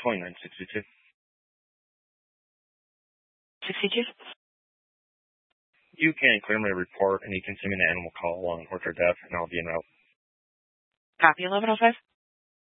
2962. 62? You can clear my report, and you can send me an animal call along with her death, and I'll be in route. Copy 1105.